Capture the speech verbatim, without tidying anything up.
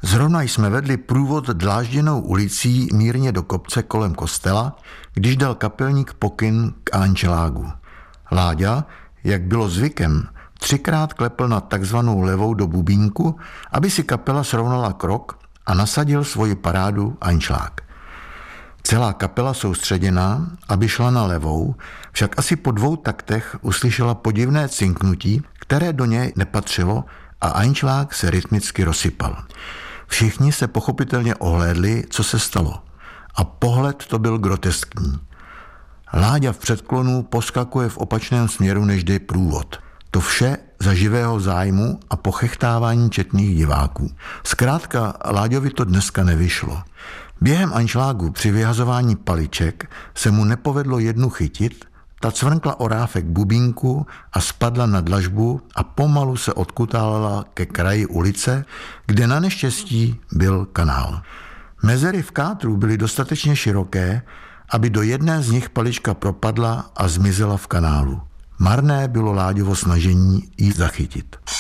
Zrovna jsme vedli průvod dlážděnou ulicí mírně do kopce kolem kostela, když dal kapelník pokyn k anšlágu. Láďa, jak bylo zvykem, třikrát klepl na takzvanou levou do bubínku, aby si kapela srovnala krok a nasadil svoji parádu anšlág. Celá kapela soustředěná, aby šla na levou, však asi po dvou taktech uslyšela podivné cinknutí, které do něj nepatřilo, a anšlág se rytmicky rozsypal. Všichni se pochopitelně ohlédli, co se stalo. A pohled to byl groteskní. Láďa v předklonu poskakuje v opačném směru, než jde průvod. To vše za živého zájmu a pochechtávání četných diváků. Zkrátka, Láďovi to dneska nevyšlo. Během anšlágu při vyhazování paliček se mu nepovedlo jednu chytit, ta cvrnkla o ráfek bubínku a spadla na dlažbu a pomalu se odkutálela ke kraji ulice, kde na neštěstí byl kanál. Mezery v kátru byly dostatečně široké, aby do jedné z nich palička propadla a zmizela v kanálu. Marné bylo Láďovo snažení ji zachytit.